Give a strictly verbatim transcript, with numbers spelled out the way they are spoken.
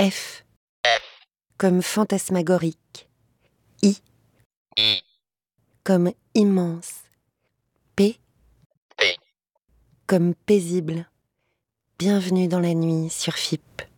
F comme fantasmagorique. I comme immense. P comme paisible. Bienvenue dans la nuit sur F I P.